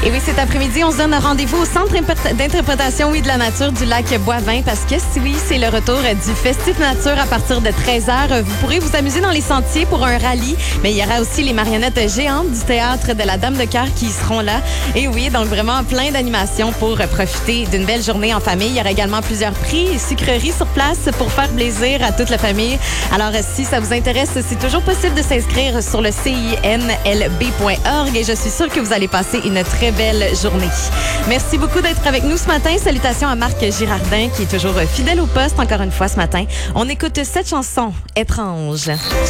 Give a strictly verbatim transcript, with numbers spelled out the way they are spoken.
Et oui, cet après-midi, on se donne rendez-vous au centre d'interprétation oui, de la nature du lac Boivin parce que oui, c'est le retour du Festif Nature à partir de treize heures. Vous pourrez vous amuser dans les sentiers pour un rallye, mais il y aura aussi les marionnettes géantes du théâtre de la Dame de Cœur qui seront là. Et oui, donc vraiment plein d'animations pour profiter d'une belle journée en famille. Il y aura également plusieurs prix et sucreries sur place pour faire plaisir à toute la famille. Alors, si ça vous intéresse, c'est toujours possible de s'inscrire sur le C I N L B point org et je suis sûre que vous allez passer une très belle journée. Merci beaucoup d'être avec nous ce matin. Salutations à Marc Girardin qui est toujours fidèle au poste encore une fois ce matin. On écoute cette chanson étrange.